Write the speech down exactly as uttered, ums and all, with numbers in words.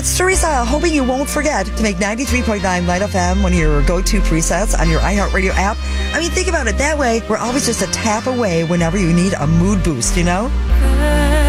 It's Teresa, hoping you won't forget to make ninety-three point nine Light F M one of your go-to presets on your iHeartRadio app. I mean, think about it that way. We're always just a tap away whenever you need a mood boost, you know?